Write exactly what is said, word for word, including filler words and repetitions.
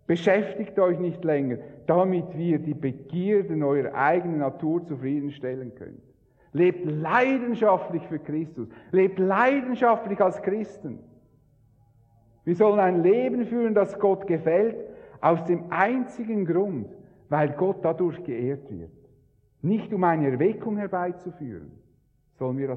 Beschäftigt euch nicht länger, damit wir die Begierden eurer eigenen Natur zufriedenstellen können. Lebt leidenschaftlich für Christus. Lebt leidenschaftlich als Christen. Wir sollen ein Leben führen, das Gott gefällt, aus dem einzigen Grund, weil Gott dadurch geehrt wird. Nicht um eine Erweckung herbeizuführen, sollen wir das